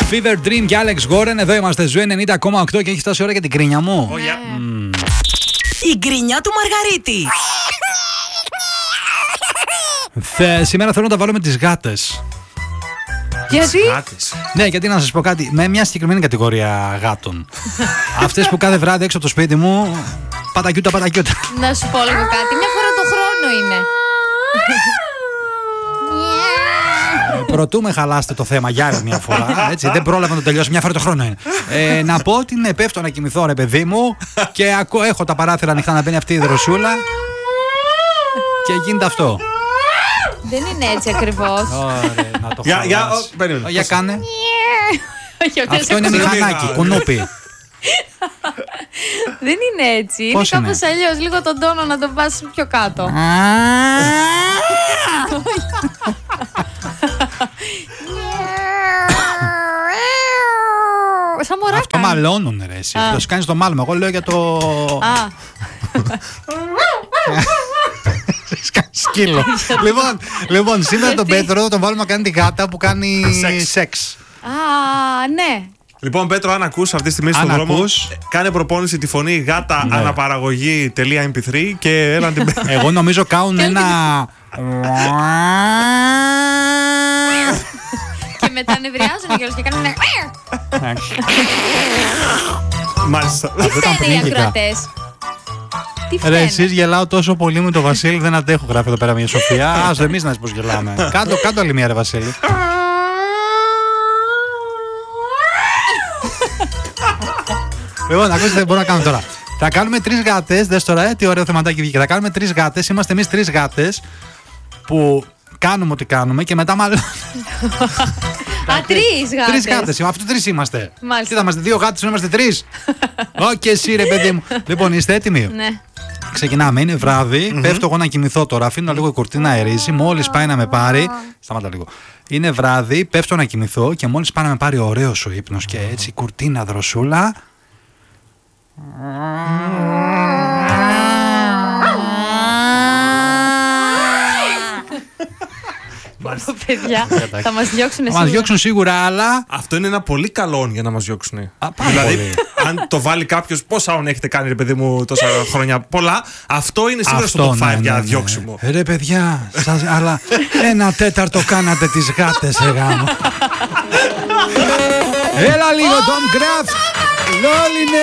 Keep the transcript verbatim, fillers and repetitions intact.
Fever Dream και Alex Warren. Εδώ είμαστε, Ζου ενενήντα κόμμα οκτώ και έχει φτάσει η ώρα για την κρίνια μου. Oh, yeah. mm. Η γκρινιά του Μαργαρίτη. Θε, σήμερα θέλω να τα βάλω με τις γάτες. Γιατί? Ναι, γιατί να σας πω κάτι, με μια συγκεκριμένη κατηγορία γάτων. Αυτές που κάθε βράδυ έξω από το σπίτι μου πατακιούτα πατακιούτα. Να σου πω λίγο κάτι, μια φορά το χρόνο είναι. Προτού με χαλάσετε το θέμα για άλλη μια φορά. Έτσι, δεν πρόλαβα να το τελειώσω. Μια φορά το χρόνο είναι. Ε, να πω ότι είναι πέφτω να κοιμηθώ, ρε παιδί μου, και ακού, έχω τα παράθυρα ανοιχτά να μπαίνει αυτή η δροσούλα. Και γίνεται αυτό. Δεν είναι έτσι ακριβώς. Ωραία, να το Για, για, χαλάσει. ο, περίμενε. Για κάνε. Αυτό είναι ακούω. μηχανάκι, κουνούπι. Δεν είναι έτσι. Είναι Πώς είναι? κάπως αλλιώς. Λίγο τον τόνο να τον πας πιο κάτω. Σαν μωρά Αυτό κάνει. μαλώνουν, ρε εσύ. Α. Αυτό σου κάνεις το μάλωμα. Εγώ λέω για το. Α, Σκύλο. λοιπόν, λοιπόν, σήμερα τον Γιατί? Πέτρο τον βάλουμε να κάνει τη γάτα που κάνει Σεξ. σεξ. α, ναι. Λοιπόν, Πέτρο, αν ακούς αυτή τη στιγμή στον Αν δρόμο, ακούς. κάνε προπόνηση τη φωνή γάτα Ναι. αναπαραγωγή.mp3 και έλα να την παίρνει. Εγώ νομίζω κάνουν ένα. Και μετά νευριάζουν κιόλας και κάνουν ένα. Μάλιστα. Αυτό ήταν Φταίνε οι πνίγηκα. ακροατές. Τι Ρε, φταίνε? εσείς γελάω τόσο πολύ με τον Βασίλη, δεν αντέχω, γράφει εδώ πέρα μια Σοφία. Ας εμείς να σας γελάμε. Κάτω, κάτω άλλη μια, ρε Βασίλη. Λοιπόν, ακούστε, μπορώ να κάνω τώρα. Θα κάνουμε τρεις γάτες, δες τώρα, ε, τι ωραίο θεματάκι βγήκε. Θα κάνουμε τρεις γάτες, είμαστε εμείς τρεις γάτες που κάνουμε ό,τι κάνουμε και μετά μάλλον. Α, τρεις γάτες. Τρεις γάτες, αυτό τρεις είμαστε. Μάλιστα. Τι θα είμαστε, δύο γάτες, είμαστε τρεις. Ω, και εσύ, ρε παιδί μου. Λοιπόν, είστε έτοιμοι? Ναι. Ξεκινάμε, είναι βράδυ. Πέφτω εγώ να κοιμηθώ τώρα. Αφήνω λίγο η κουρτίνα να αερίζει. Μόλις πάει να με πάρει. Σταμάτα λίγο. Είναι βράδυ, πέφτω να κοιμηθώ και μόλις πάει να με πάρει ωραίος ο ύπνος και έτσι κουρτίνα δροσούλα. Ω, παιδιά, θα μας διώξουν Θα σίγουρα. μας διώξουν σίγουρα, αλλά. Αυτό είναι ένα πολύ καλό για να μας διώξουν. Α, πάρα Δηλαδή, πολύ. αν το βάλει κάποιο, πόσα όν έχετε κάνει, ρε παιδί μου, τόσα χρόνια, πολλά, αυτό είναι σίγουρα Αυτό, στο top ναι, πέντε για ναι, ναι. διώξιμο. Ρε παιδιά, σας, αλλά ένα τέταρτο κάνατε τις γάτες, ρε γάμο. Έλα λίγο, Tom Craft. Λόλι, ναι.